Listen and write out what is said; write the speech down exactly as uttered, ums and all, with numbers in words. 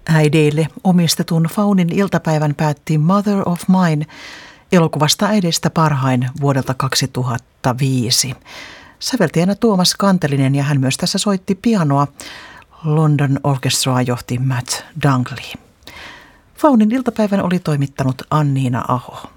Äideille omistetun Faunin iltapäivän päätti Mother of Mine elokuvasta Äideistä parhain vuodelta kaksituhattaviisi. Säveltäjänä Tuomas Kantelinen ja hän myös tässä soitti pianoa. London Orchestraa johti Matt Dunkley. Faunin iltapäivän oli toimittanut Anniina Aho.